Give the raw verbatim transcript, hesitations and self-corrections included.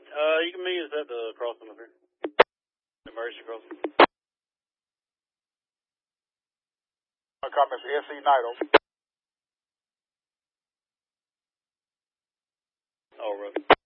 Uh, you can use that to crossing up here. Emergency crossing. Comments, S C Nido. All right.